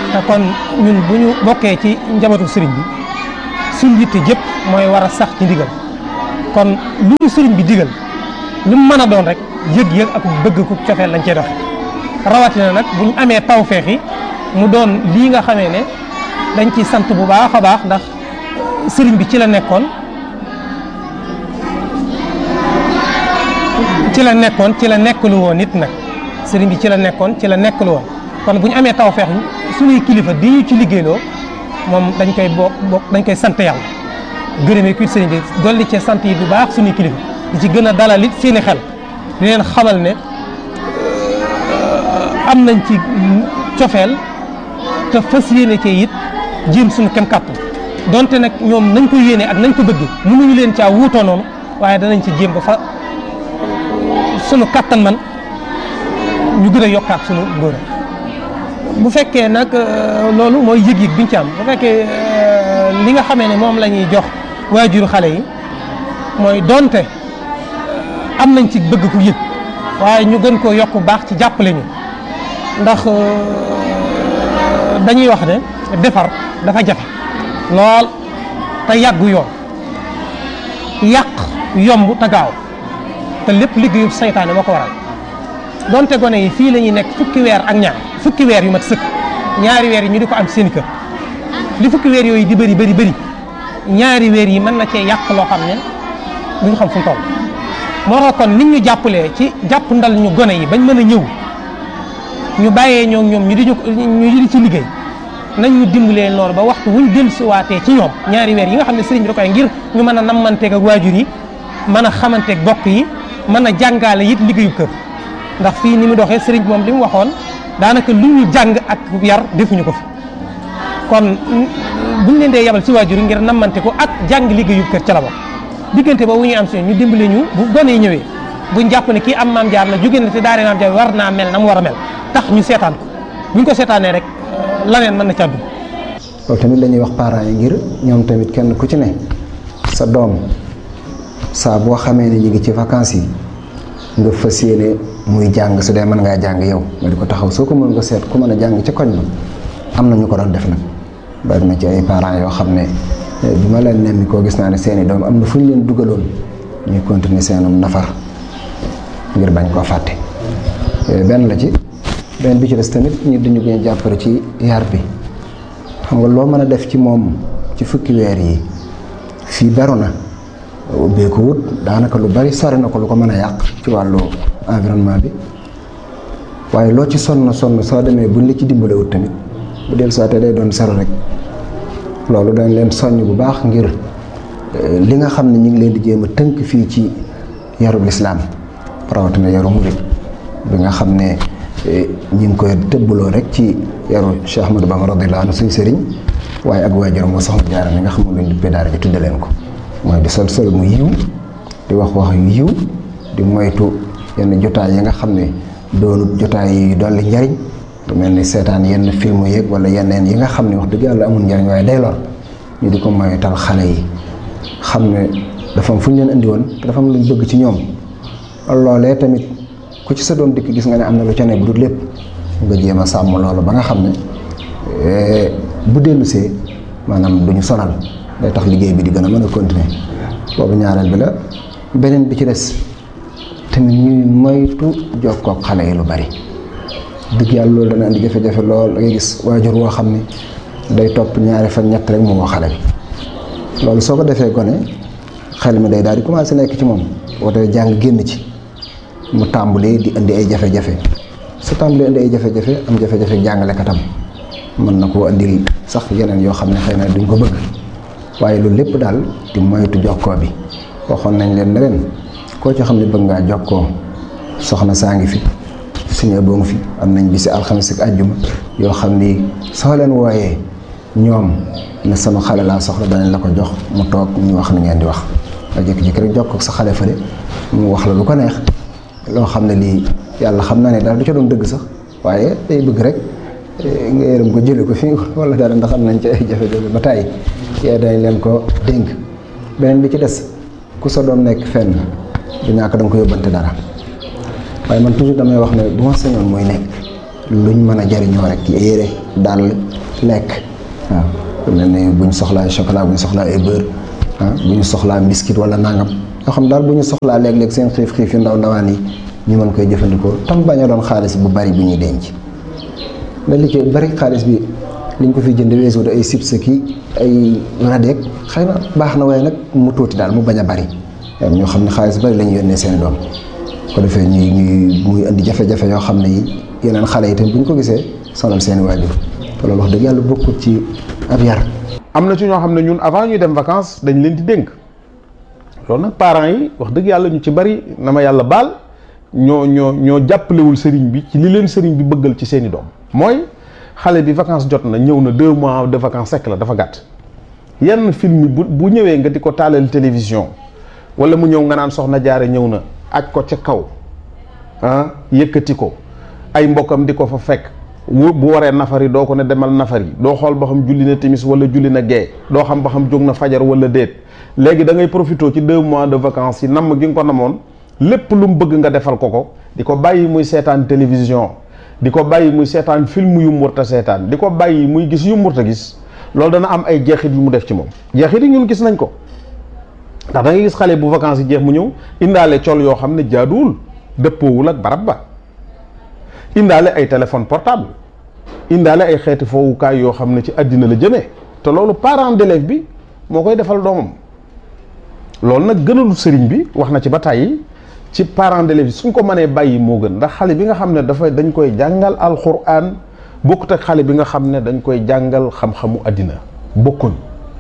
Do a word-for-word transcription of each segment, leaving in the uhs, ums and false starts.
te kon ñun bu ñu bokkee ci njabootu sëriñ bi suñ yitte jëpp mooy war a sax ci ndigal kon lu ñu sëriñ bi digal lu mu mën a doon rek yëg-yëg ak bëgg ku cofeel lañ cey doxe rawatina nag bu ñu amee tawfeex yi mu doon lii nga xamee ne dañ ciy sant bu baax a baax ndax sëriñ bi ci la nekkoon ci la nekkoon ci la nekkalu woon nit nag sëriñ bi ci la nekkoon ci la nekkalu woon kon bu ñu amee tawfeex suñuy kilifa di ñu ci liggéeyloo moom dañ koy bokk bokk dañ koy sant yàlla gërëmee kuy sëriñ bi dolli ci sant yi bu baax suñuy kilifa di ci gën a dalal it seeni xel di leen xamal ne am nañ ci cofeel te fas yéene ci it jéem suñu kem kàttan donte nag ñoom nañ ko yéene ak nañ ko bëgg mënuñu leen caa wuutoo noonu waaye danañ ci jéem ba fa sunu kàttan man ñu gën a yokkaat sunu góor bu fekkee nag loolu mooy yëg-yëg biñ ci am bu fekkee li nga xamee ne moom la ñuy jox waajuru xale yi mooy donte am nañ ci bëgg ku yëg waaye ñu gën koo yokk bu baax ci jàppale ñu ndax dañuy wax ne defar dafa jafe lool te yàggu yoon yàq yomb te gaaw te lépp liggéeyu saytaane moo ko waral donte gone yi fii la ñuy nekk fukki weer ak ñaar fukki weer yu mat sëkk ñaari weer yi ñu di ko am seen kër li fukki weer yooyu di bëri bëri bëri ñaari weer yi mën na cee yàq loo xam ne duñ xam fu mu toll moo tax kon nit ñu jàppalee ci jàpp ndal ñu gone yi bañ mën a ñëw ñu bàyyee ñoo ñoom ñu di ñu di ci liggéey nañ ñu dimbalee loolu ba waxtu wuñ dellusiwaatee ci ñoom ñaari weer yi nga xam ne sëriñ bi da koy ngir ñu mën a nammanteeg ak waajur yi mën a xamanteeg bokk yi mën a jàngaale it liggéeyu kër ndax fii ni mu doxee sëriñ bi moom li mu waxoon daanaka lu ñu jàng ak yar defuñu ko fi kon buñ leen dee yabal ci waajur yi ngir nammante ko ak jàng liggéeyu kër ca la bokk diggante boobu ñu am si ñu dimbale ñu bu gone yi ñëwee buñ jàpp ne kii am maam jaar la jóge na te daare maam jaar war naa mel na mu war a mel tax ñu seetaan ko buñ ko seetaanee rek laneen mën na ca dugg. loolu tamit la ñuy wax parents yi ngir ñoom tamit kenn ku ci ne sa doom saa boo xamee ne ñu ngi ci vacances yi nga fas yéene muy jàng su dee mën ngaa jàng yow nga di ko taxaw soo ko mën nga seet ku mën a jàng ca koñ ba am na ñu ko doon def nag bari na ci ay parents yoo xam ne bi ma leen nemmi koo gis naa ne seeni doom am na fu ñu leen dugaloon ñuy continuer seenum nafar ngir bañ koo fàtte benn la ci benn bi ci des tamit ñu dañu gën a jàppale ci yar bi xam nga loo mën a def ci moom ci fukki weer yi fii beru na ubbee ko wut daanaka lu bari sori na ko lu ko mën a yàq ci wàllu environnement bi waaye loo ci sonn sonn soo demee buñ la ci dimbale wut tamit bu del soité day doon sero rek loolu dañ leen soññ bu baax ngir li nga xam ne ñu ngi leen di jéem a tënk fii ci yarub lislaam rawatina yaru murid bi nga xam ne ñu ngi koy tëbbaloo rek ci yaru Cheikh Ahmadou Bamba radiyallahu anhu suñ sëriñ waaye ak waajuram moo soxna Jaara mi nga xam ne luñ duppee daara ji tudde leen ko mooy di sol sol mu yiw di wax wax yu yiw di moytu yenn jotaay yi nga xam ne doonut jotaay yi dolli njariñ lu mel ni seetaan yenn film yeeg wala yeneen yi nga xam ne wax dëgg yàlla amul njariñ waaye day lor ñu di ko moytal xale yi xam ne dafa am fu ñu leen indi woon te dafa am luñ bëgg ci ñoom loolee tamit ku ci sa doom dikk gis nga ne am na lu ca ne bu dul lépp nga jéem a sàmm loolu ba nga xam ne bu dellusee maanaam duñu sonal day tax liggéey bi di gën a mën a continuer boobu ñaareel bi la beneen bi ci des tamit ñuy moytu jokkoo ak xale yi lu bari dëgg yàlla loolu dana andi jafe-jafe lool da ngay gis waajur woo xam ne day topp ñaari fan ñett rek mu woo xale bi loolu soo ko defee gone xel mi day daal di commencé nekk ci moom wootee jàng génn ci mu tàmbalee di indi ay jafe-jafe su tàmbalee indi ay jafe-jafe am jafe-jafe jàngalekatam mën na koo andil sax yeneen yoo xam ne xëy na duñ ko bëgg waaye loolu lépp daal di moytu jokkoo bi waxoon nañ leen ne leen koo ci xam ne bëgg ngaa jokkoo soxna saa ngi fi suñu boo ngi fi am nañ bisi alxames ak àjjuma yoo xam ni soo leen wooyee ñoom ne sama xale laa soxla danañ la ko jox mu toog ñu wax ni ngeen di wax nga jékki-jékki rek jokkoo ak sa xale fële mu wax la lu ko neex loo xam ne lii yàlla xam na ne daal du ca doon dëgg sax waaye day bëgg rek nga yërëm ko jële ko fii wala dara ndax am nañ ci ay jafe-jafe ba tàyyi yee dañ leen ko dénk beneen bi ci des ku sa doom nekk fenn du ñàkk da nga ko yóbbante dara waaye man toujours damay wax ne bu ma sañoon muy nekk luñ mën a jariñoo rek yére dàll lekk waaw mel ne bu ñu soxlaa chocolat bu ñu soxlaa ay beurre ah bu ñu soxlaa biscuit wala nangam yoo xam daal bu ñu soxlaa léeg-léeg seen xiif xiif yu ndaw ndawaan yi ñu mën koy jëfandikoo tam bañ a doon xaalis bu bari bu ñuy denc la li ci bari xaalis bi liñ ko fi jënd weesu ay chips ki ay radeek xëy na baax na waaye nag mu tuuti daal mu bañ a bari ñoo xam ne xaalis bari la ñu yónnee seen doom ko defee ñuy ñuy muy indi jafe-jafe yoo xam ne yi yeneen xale yi tamit bu ñu ko gisee sonal seeni waajur te loolu wax dëgg yàlla bokkut ci ab yar. am na ci ñoo xam ne ñun avant ñuy dem vacances dañ leen di dénk loolu nag parents yi wax dëgg yàlla ñu ci bari na ma yàlla baal ñoo ñoo ñoo jàppalewul sëriñ bi ci li leen sëriñ bi bëggal ci seeni doom mooy xale bi vacances jot na ñëw na deux mois de vacances sekk la dafa gàtt yenn film bu bu ñëwee nga di ko taalal télévision wala mu ñëw nga naan soxna jaare ñëw na aj ko ca kaw ah yëkkati ko ay mbokkam di ko fa fekk bu waree nafari doo ko ne demal nafari doo xool ba xam julli na timis wala julli na gee doo xam ba xam jóg na fajar wala déet léegi da ngay profité ci deux mois de vacances yi namm gi nga ko namoon lépp lu mu bëgg nga defal ko ko di ko bàyyi muy seetaan télévision di ko bàyyi muy seetaan film yu murta seetaan di ko bàyyi muy gis yu murta gis loolu dana am ay jeexit yu mu def ci moom jeexit yi ñun gis nañ ko ndax da ngay gis xale bu vacances yi jeex mu ñëw indaale col yoo xam ne jaaduwul dëppoowul ak barab ba indaale ay téléphone portable indaale ay xeeti foowukaay yoo xam ne ci àddina la jëmee te loolu parent d'élève bi moo koy defal doomam loolu nag gënalu sëriñ bi wax na ci ba tàyyi ci parent d'élève yi suñ ko mënee bàyyi moo gën ndax xale bi nga xam ne dafay dañ koy jàngal alxuraan bokkut ak xale bi nga xam ne dañ koy jàngal xam-xamu àddina bokkuñ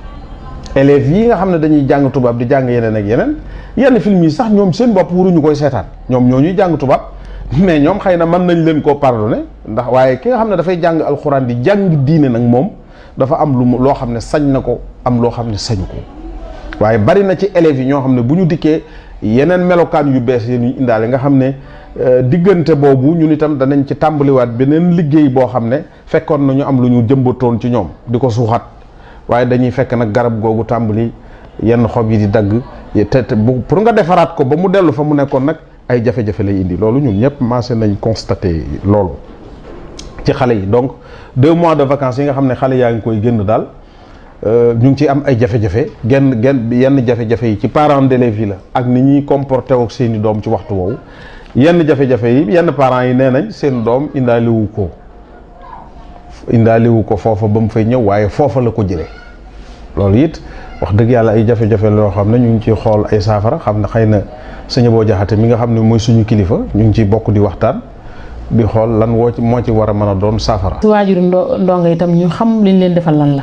élèves yi nga xam ne dañuy jàng tubaab di jàng yeneen ak yeneen yenn film yi sax ñoom seen bopp waruñu koy seetaan ñoom ñoo ñuy jàng tubaab mais ñoom xëy na mën nañ leen koo pardonné ndax waaye ki nga xam ne dafay jàng alxuraan di jàng diine nag moom dafa am lu mu loo xam ne sañ na ko am loo xam ne sañu ko waaye bari na ci élèves yi ñoo xam ne bu ñu dikkee yeneen melokaan yu bees yi ñu indaale nga xam ne diggante boobu ñun itam danañ ci tàmbaliwaat beneen liggéey boo xam ne fekkoon na ñu am lu ñu jëmbatoon ci ñoom di ko suuxat waaye dañuy fekk nag garab googu tàmbali yenn xob yi di dagg te te pour nga defaraat ko ba mu dellu fa mu nekkoon nag ay jafe-jafe lay indi loolu ñun ñëpp maase nañ constaté loolu ci xale yi donc deux mois de vacances yi nga xam ne xale yaa ngi koy génn daal ñu ngi ci am ay jafe-jafe genn genn yenn jafe-jafe yi ci parents d'élèves yi la ak ni ñuy comporté ak seeni doom ci waxtu woowu yenn jafe-jafe yi yenn parents yi nee nañ seen doom indaaliwu ko indaaliwu ko foofa ba mu fay ñëw waaye foofa la ko jëlee loolu it wax dëgg yàlla ay jafe-jafe loo xam ne ñu ngi ciy xool ay saafara xam ne xëy na sëñ boo jaxate mi nga xam ne mooy suñu kilifa ñu ngi ciy bokk di waxtaan di xool lan woo ci moo ci war a mën a doon saafara. su waajuru ndo ndongo itam ñu xam liñ leen defal lan la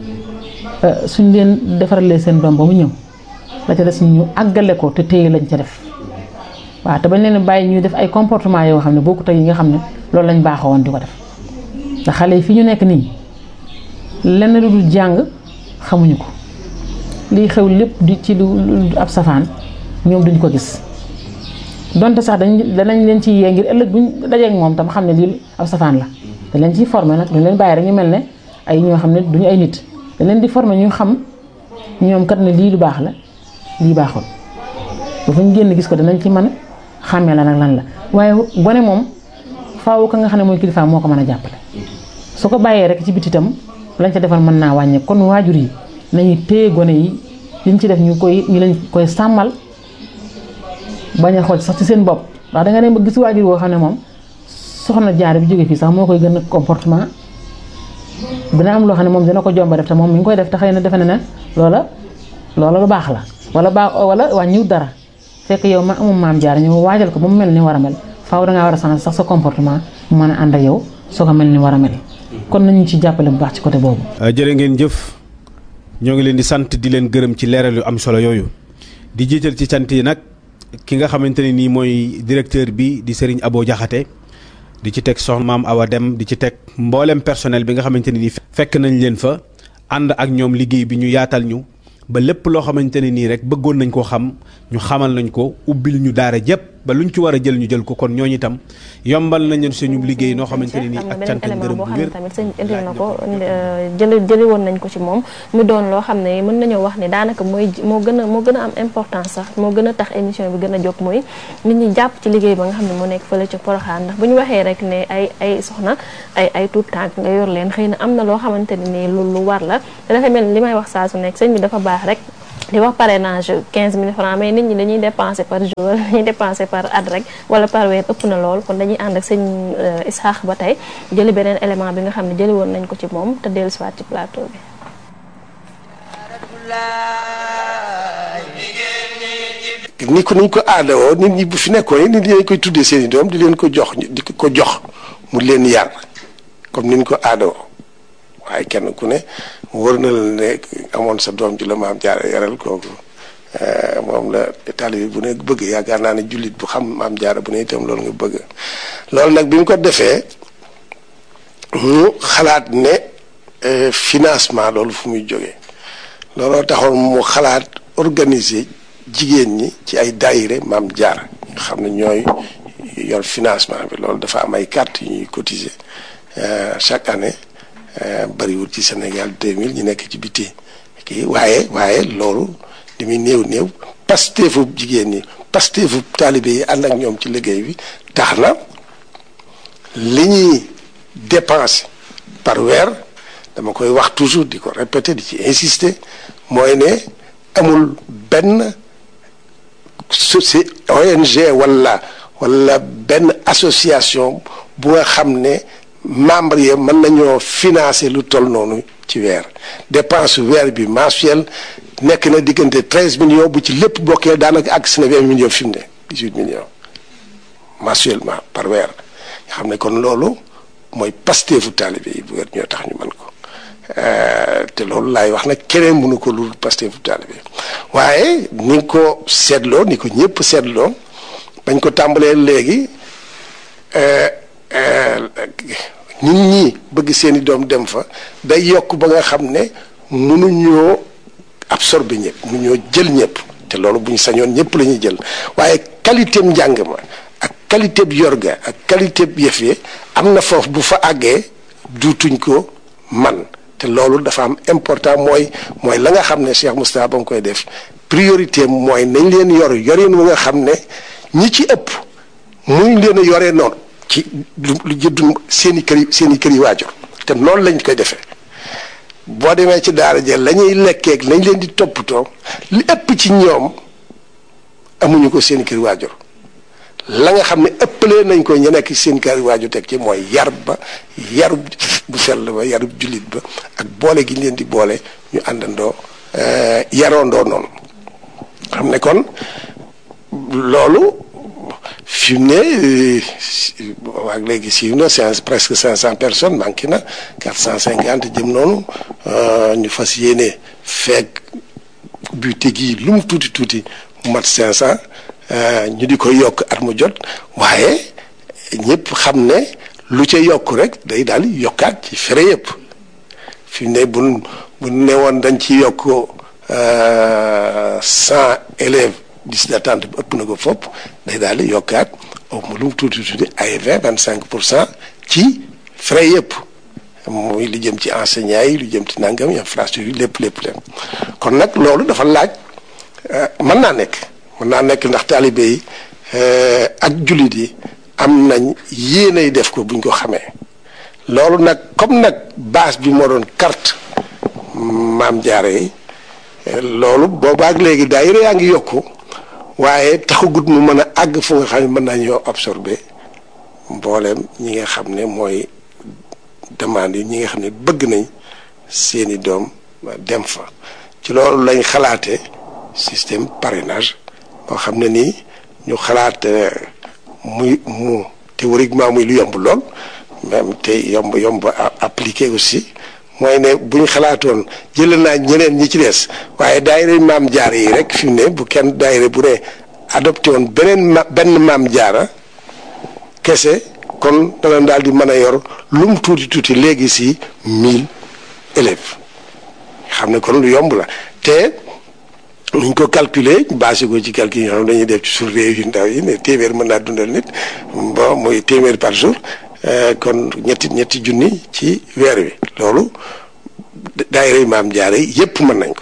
suñ leen defaralee seen doom ba mu ñëw la ca des ñu àggale ko te téye lañ ca def waaw te bañ leen bàyyi ñuy def ay comportement yoo xam ne bokkut ak yi nga xam ne loolu lañ baaxoo woon di ko def ndax xale yi fi ñu nekk nii lenn lu dul jàng xamuñu ko lii xew lépp di ci lu ab safaan ñoom duñ ko gis donte sax dañ danañ leen ci yee ngir ëllëg buñ dajeek moom tam xam ne lii ab safaan la dañ leen ciy formé nag duñ leen bàyyi rek ñu mel ne ay ñoo xam ne duñu ay nit dañ leen di formé ñu xam ñoom kat ne lii lu baax la lii baaxul bu fa ñu génn gis ko danañ ci mën a xàmmee la nag lan la waaye gone moom faaw ka nga xam ne mooy kilifa moo ko mën a jàppale su ko bàyyee rek ci biti itam lañ ca defal mën naa wàññe kon waajur yi nañu téye gone yi liñ ci def ñu koy ñu leen koy sàmmal bañ a xool sax ci seen bopp ndax da nga ne ba gis waajur woo xam ne moom soxna jaar bi jóge fii sax moo koy gën a comportement dina am loo xam ne moom dina ko jomba def te moom mi ngi koy def te xëy na defe na ne loola loola lu baax la wala baax wala wàññiwut dara fekk yow ma amum maam jaar ñu waajal ko ba mu mel ni war a mel faaw dangaa war a changer sax sa comportement mu mën a ànd ak yow soo ko mel ni war a mel kon nañu ci jàppale bu baax ci côté boobu. jërë ngeen jëf ñoo ngi leen di sant di leen gërëm ci leeral yu am solo yooyu di jiital ci sant yi nag ki nga xamante ne nii mooy directeur bi di Serigne Abo Diakhaté di ci teg soxna maam Awa Dem di ci teg mboolem personnel bi nga xamante ne nii fekk nañ leen fa ànd ak ñoom liggéey bi ñu yaatal ñu ba lépp loo xamante ne nii rek bëggoon nañ koo xam ñu xamal nañ ko ubbil ñu daara jëpp ba luñ ci war a jël ñu jël ko kon ñooñu itam yombal nañ leen suñu liggéey noo xamante ne nii ak cant ak ngërëm bu wér tamit sëñ indil na ko jëli jëli woon nañ ko ci moom mu doon loo xam ne mën nañoo wax ne daanaka mooy moo gën a moo gën a am importance sax moo gën a tax émission bi gën a jóg mooy nit ñi jàpp ci liggéey ba nga xam ne moo nekk fële ci Porokhane ndax bu ñu waxee rek ne ay ay soxna ay ay tuut tànk nga yor leen xëy na am na loo xamante ne nii lu lu war la te dafa mel ni li may wax saa su nekk sëñ bi dafa baax rek di wax parrainage quinze mille francs mais nit ñi dañuy dépenser par jour dañuy dépenser par at rek wala par weer ëpp na lool kon dañuy ànd ak sëñ Isaax ba tey jëli beneen élément bi nga xam ne jëli woon nañ ko ci moom te dellu siwaat ci plateau bi. ni ko niñ ko aadawoo nit ñi bu fi nekkoon nit ñi dañ koy tuddee seen i doom di leen ko jox di ko jox mu leen yar comme niñ ko aadawoo waaye kenn ku ne wër na la ne amoon sa doom ji la maam jaara yaral kooku moom la taalibe bu ne bëgg yaakaar naa ne jullit bu xam maam jaara bu ne itam loolu nga bëgg loolu nag bi mu ko defee mu xalaat ne financement loolu fu muy jógee looloo taxoon mu xalaat organiser jigéen ñi ci ay daayire maam jaara nga xam ne ñooy yor financement bi loolu dafa am ay carte yu ñuy cotiser chaque année bariwul ci Sénégal deux mille ñu nekk ci biti kii waaye waaye loolu li muy néew néew pasteefu jigéen ñi pasteefu taalibe yi ànd ak ñoom ci liggéey bi tax na li ñuy dépenser par weer dama koy wax toujours di ko répéter di ci insister mooy ne amul benn soci O N G wala wala benn association bu nga xam ne membre yi mën nañoo financer lu toll noonu ci weer dépense weer bi mensuel nekk na diggante treize millions bu ci lépp bokkee daanaka ak si na vingt millions fi mu ne dix-huit millions mensuellement par weer nga xam ne kon loolu mooy pasteefu taalibe yi bu weer ñoo tax ñu mën ko te loolu laay wax nag keneen mënu ko lu pasteefu taalibe waaye ni ko seetloo ni ko ñëpp seetloo bañ ko tàmbalee léegi nit ñi bëgg seeni doom dem fa day yokk ba nga xam ne mënuñoo absorber ñëpp mënuñoo jël ñëpp te loolu bu ñu sañoon ñëpp la ñuy jël waaye qualité njàng ma ak qualité bi yorga ak qualité bi yëf yi am na foofu bu fa àggee duutuñ ko man te loolu dafa am important mooy mooy la nga xam ne Cheikh Moustapha ba nga koy def priorité mooy nañ leen yor yorin wu nga xam ne ñi ci ëpp muñ leen a yoree noonu ci lu jëddu seen i kër yi seen i kër yi waajur te noonu lañ koy defee boo demee ci daara ja la ñuy lekkeeg lañ leen di toppatoo li ëpp ci ñoom amuñu ko seen i kër waajur la nga xam ne ëppalee nañ ko ñu nekk seen kër waajur teg ci mooy yar ba yarub bu sell ba yarub jullit ba ak boole gi ñu leen di boole ñu àndandoo yaroondoo noonu xam ne kon loolu fi mu ne waa léegi siiw na c'est presque cinq cent personnes manqué na quatre cent cinquante jëm noonu ñu fas yéene feeg buté gi lu mu tuuti tuuti mu mat cinq cent ñu di ko yokk at mu jot waaye ñëpp xam ne lu ca yokk rek day daal yokkaat ci fere yëpp fi mu ne bu bu ne woon dañ ci yokk cent élèves liste d'attente bi ëpp na ko fopp day daal di yokkaat au moins lu mu tuuti tuuti ay vingt vingt cinq pour cent ci frais yëpp muy lu jëm ci enseignants yi lu jëm ci nangam infrastructure yi lépp lépp lépp kon nag loolu dafa laaj mën naa nekk mën naa nekk ndax taalibe yi ak jullit yi am nañ yéenay def ko buñ ko xamee loolu nag comme nag base bi moo doon carte maam jaare yi loolu boobaak léegi daayira yaa ngi yokku waaye taxagut mu mën a àgg fu nga xam ne mën nañoo absorber mbooleem ñi nga xam ne mooy demande yi ñi nga xam ne bëgg nañ seeni doom dem fa ci loolu lañ xalaate système parrainage boo xam ne nii ñu xalaat muy mu théoriquement muy lu yomb lool même te yomb yomb appliqué aussi mooy ne bu ñu xalaatoon jëlee naa ñeneen ñi ci des waaye daayira maam jaara yi rek fi mu ne bu kenn daayira bu ne adopté woon beneen ma benn maam jaara kese kon dana daal di mën a yor lu mu tuuti tuuti léegi si mille élèves xam ne kon lu yomb la te nuñ ko calculer basé ko ci calcul yi nga xam dañuy def ci suñu réew yu ndaw yi ne téeméer mën naa dundal nit bon mooy téeméer par jour kon ñetti ñetti junni ci weer wi loolu daayira Maam Jaara yépp mën nañ ko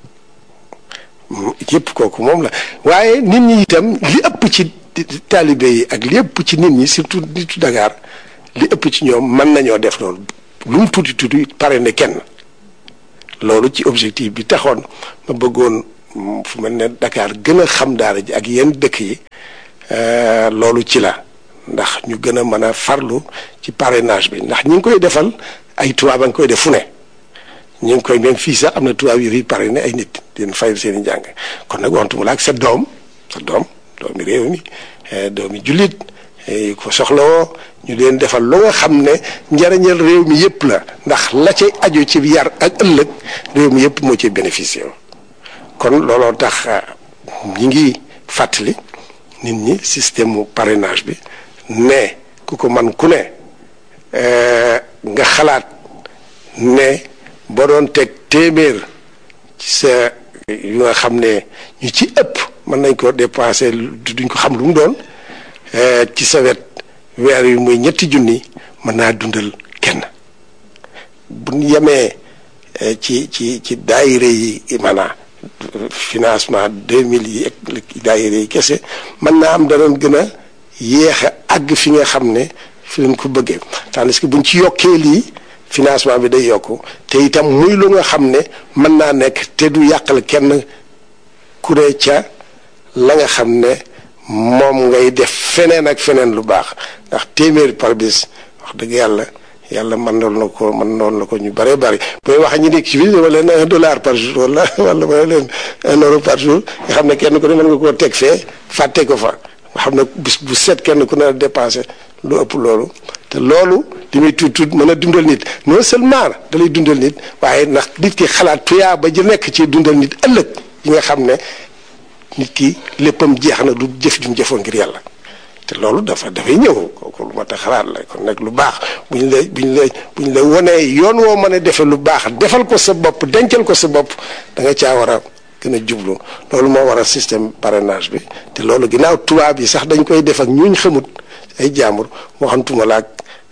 yépp kooku moom la waaye nit ñi itam li ëpp ci taalibe yi ak li ëpp ci nit ñi surtout nitu Dakar li ëpp ci ñoom mën nañoo def loolu lu mu tuuti tuuti pare ne kenn loolu ci objectif bi taxoon ma bëggoon fu mel ne Dakar gën a xam daara ji ak yenn dëkk yi loolu ci la ndax ñu gën a mën a farlu ci parrainage bi ndax ñi ngi koy defal ay tubaab a ngi koy def fu ne ñu ngi koy même fii sax am na tubaab yu fi parrainé ay nit di leen fayal seen i njàng kon nag wantuma la ak sa doom sa doom doomi réew mi doomi jullit yi ko soxlawoo ñu leen defal lu nga xam ne njariñal réew mi yëpp la ndax la cay aju ci yar ak ëllëg réew mi yëpp moo ci bénéficié kon looloo tax ñi ngi fàttali nit ñi système mu parrainage bi ne ku ko man ku ne nga xalaat ne boo doon teg téeméer ci sa yu nga xam ne ñu ci ëpp mën nañ ko dépensé duñ ko xam lu mu doon ci sa wet weer yu muy ñetti junni mën naa dundal kenn bu ñu yemee ci ci ci daayira yi maanaam financement deux mille yi ak daayira yi kese mën naa am danañ gën a yéex a àgg fi nga xam ne fi lañ ko bëggee tandis que buñ ci yokkee lii financement bi day yokku te itam muy lu nga xam ne mën naa nekk te du yàqal kenn ku ne ca la nga xam ne moom ngay def feneen ak feneen lu baax ndax téeméer par bis wax dëgg yàlla yàlla mën noon na ko mën noon na ko ñu bëree bëri booy wax ñi nekk ci fii dama leen un dollar par jour wala wala ma leen un euro par jour nga xam ne kenn ku ne mën nga koo teg fee fàtte ko fa nga xam ne bis bu set kenn ku ne dépensé lu ëpp loolu te loolu li muy tuut tuut mën a dundal nit non seulement da lay dundal nit waaye ndax nit ki xalaat tuyaa ba ji nekk ci dundal nit ëllëg yi nga xam ne nit ki léppam jeex na du jëf jum jëfoon ngir yàlla te loolu dafa dafay ñëw kooku lu ma tax xalaat la kon nag lu baax bu ñu la bu ñu la bu ñu la wonee yoon woo mën a defee lu baax defal ko sa bopp dencal ko sa bopp da nga caa war a gën a jublu loolu moo war a système parrainage bi te loolu ginnaaw tubaab yi sax dañ koy def ak ñuñ xamut ay jaambur waxantuma la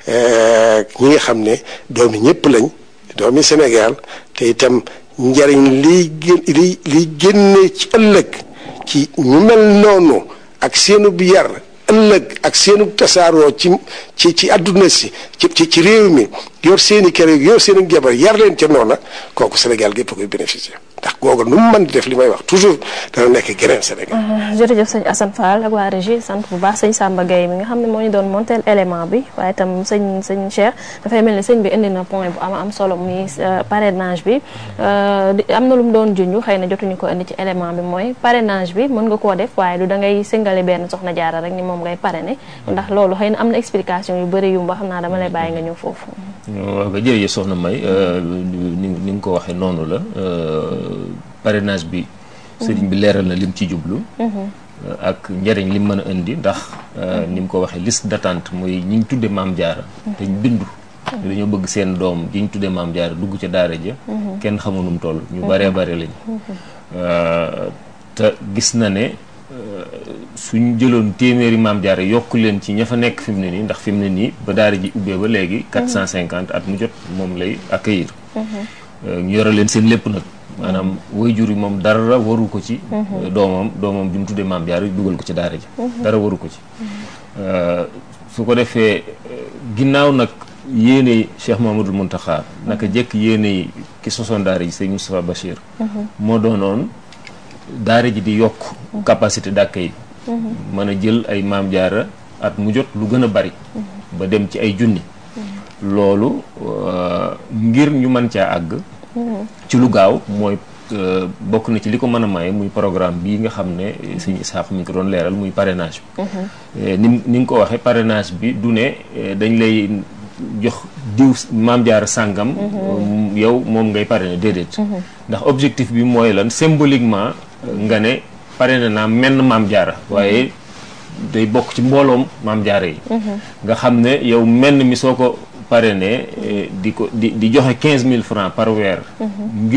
ak ñi nga xam ne doomi ñëpp lañ doomi Sénégal te itam njariñ liy gén li liy génne ci ëllëg ci ñu mel noonu ak seenu bi yar ëllëg ak seenu tasaaroo ci ci ci àdduna si ci ci ci réew mi yor seeni kër yor seeni jabar yar leen ca noona kooku Sénégal gépp koy bénéficier ndax googu nu mu mën di def li may wax toujours dana nekk geneen Sénégal. jërëjëf sëñ Assane Fall ak waa régie sant bu baax sëñ Samba Gueye mi nga xam ne moo ñu doon monteel élément bi waaye itam sëñ sëñ Cheikh dafay mel ni sëñ bi indi na point bu am am solo muy parrainage bi am na lu mu doon junj xëy na jotuñu ko indi ci élément bi mooy parrainage bi mën nga koo def waaye du da ngay singale benn soxna jaara rek ni moom ngay parrainer ndax loolu xëy na am na explication yu bëri yu mba xam naa dama lay bàyyi nga ñëw foofu. waaw nga jërëjëf soxna May ni ni nga ko waxee noonu la parrainage bi sëriñ bi leeral na lim ci jublu ak njëriñ lim mën a indi ndax ni mu ko waxee liste d'attente muy ñi ñu tudde maam jaara te ñu bindu dañoo bëgg seen doom ji ñu tudde maam jaara dugg ca daara ja kenn xamu nu mu toll ñu baree bare lañ te gis na ne suñ jëloon téeméeri maam jaara yokk leen ci ña fa nekk fi mu ne nii ndax fi mu ne nii ba daara ji ubbee ba léegi quatre cent cinquante at mu jot moom lay accueillir ñu yore leen seen lépp nag maanaam waajur yi moom dara waru ko ci doomam doomam bi mu tuddee maam jaara dugal ko ci daara ji dara waru ko ci su ko defee ginnaaw nag yéene Cheikh Mamadou Mountakha naka jekk yéene ki sosoon daara ji sëñ Moustapha Bachir moo doonoon daara ji di yokk capacité d'accueil mën a jël ay maam jaara at mu jot lu gën a bari ba dem ci ay junni loolu ngir ñu mën caa àgg ci lu gaaw mooy bokk na ci li ko mën a maye muy programme bii nga xam ne sëñ Isaax mi ngi ko doon leeral muy parrainage bi ni ni nga ko waxee parrainage bi du ne dañ lay jox diw maam jaara sàngam yow moom ngay parrainer déedéet ndax objectif bi mooy lan symboliquement nga ne parrainé naa menn maam jaara waaye day bokk ci mbooloom maam jaara yi nga xam ne yow menn mi soo ko parrainé di ko di di joxe quinze mille francs par weer ngir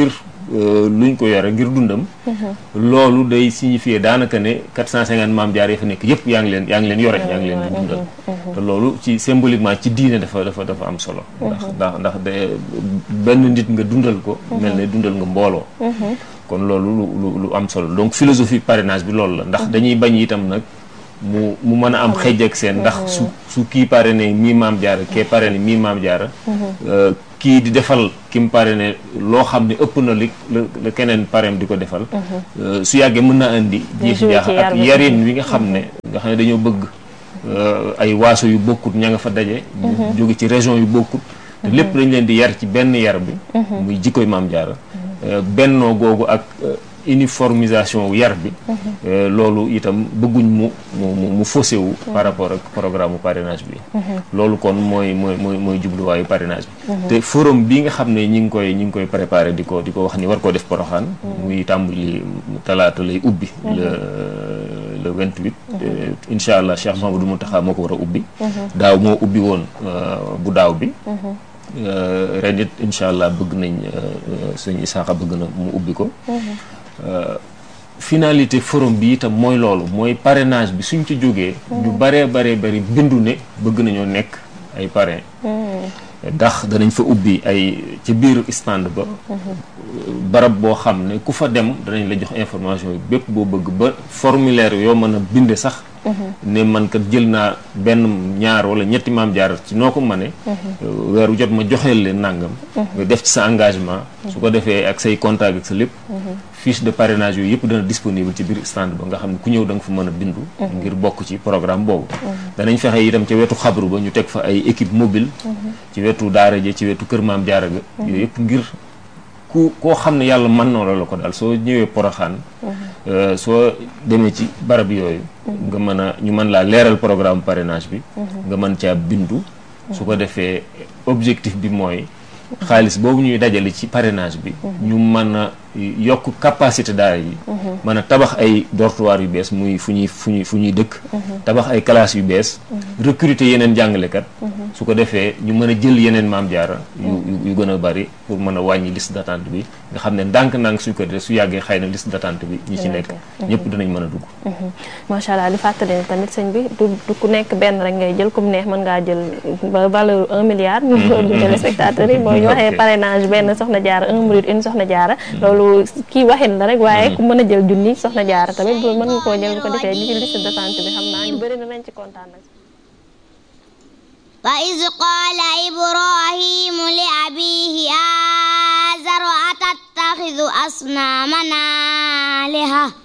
luñ ko yore ngir dundam loolu day signifier daanaka ne quatre cent cinquante maam jaar yi fa nekk yëpp yaa ngi leen yaa ngi leen yore yaa ngi leen di dundal te loolu ci symboliquement ci diine dafa dafa dafa am solo ndax ndax ndax de benn nit nga dundal ko mel ne dundal nga mbooloo kon loolu lu lu am solo donc philosophie parrainage bi loolu la ndax dañuy bañ itam nag mu mu mën a am xëj ak seen ndax su su kii parrainé mii maam jaara kee parrainé mii maam jaara kii di defal ki mu parrainé loo xam ne ëpp na li la keneen parrain di ko defal su yàggee mën naa indi jiixi jaaxa ak yarin wi nga xam ne nga xam ne dañoo bëgg ay waaso yu bokkut ña nga fa daje jóge ci région yu bokkut te lépp dañ leen di yar ci benn yar bi muy jikkoy maam jaara bennoo googu ak uniformisation wu yar bi loolu itam bëgguñ mu mu mu faussé wu par rapport ak programme parrainage bi loolu kon mooy mooy mooy mooy jubluwaayu parrainage bi te forum bi nga xam ne ñi ngi koy ñi ngi koy préparé di ko di ko wax ni war koo def Porokhane muy tàmbali talaata lay ubbi le le vingt-huit incha allah Cheikh Mouhamadou Mountakha moo ko war a ubbi daaw moo ubbi woon bu daaw bi ren it incha allah bëgg nañ sëñ Isaaxa bëgg na mu ubbi ko finalité forum bi itam mooy loolu mooy parrainage bi suñ ci jógee ñu baree baree bari bindu ne bëgg nañoo nekk ay parrain ndax danañ fa ubbi ay ci biir stand ba barab boo xam ne ku fa dem danañ la jox information yi bépp boo bëgg ba formulaire yoo mën a binde sax ne man kat jël naa benn ñaar wala ñetti maam jaar ci noo ko mëne weeru jot ma joxeel leen nàngam nga def ci sa engagement su ko defee ak say contact ak sa lépp fiche de parrainage yooyu yëpp dana disponible ci biir stand ba nga xam ne ku ñëw da nga fa mën a bindu ngir bokk ci programme boobu danañ fexe itam ca wetu xabru ba ñu teg fa ay équipe mobile ci wetu daara ji ci wetu kër maam jaara ga yooyu yëpp ngir ku koo xam ne yàlla mën na la ko daal soo ñëwee Porokhane soo demee ci barab yooyu nga mën a ñu mën laa leeral programme parrainage bi nga mën caa bindu su ko defee objectif bi mooy xaalis boobu ñuy dajale ci parrainage bi ñu mën a yokk capacité daara yi mën a tabax ay dortoir yu bees muy fu ñuy fu ñuy fu ñuy dëkk tabax ay classes yu bees recruter yeneen jàngalekat su ko defee ñu mën a jël yeneen maam jaara yu yu gën a bari pour mën a wàññi liste d'attente bi nga xam ne ndànk-ndànk suñ ko defee su yàggee xëy na liste d'attente bi ñi ci nekk ñëpp dinañ mën a dugg macha allah di fàttali ne tamit sëñ bi du du ku nekk benn rek ngay jël comme neex mën ngaa jël ba valeur un milliard ñu téléspectateurs yi mooy ñu waxee parrainage benn soxna jaara un minute une soxna jaara loolu kii waxin la rek waaye ku mën a jël junni soxna jaara tamit bu mën nga koo jël bu ko defee ñu ci liste d'attente bi xam naa ñu bëri dinañ ci kontaan nag wa iz qaala ibrahimu li abihi aazara atattaxidu asnaaman aaliha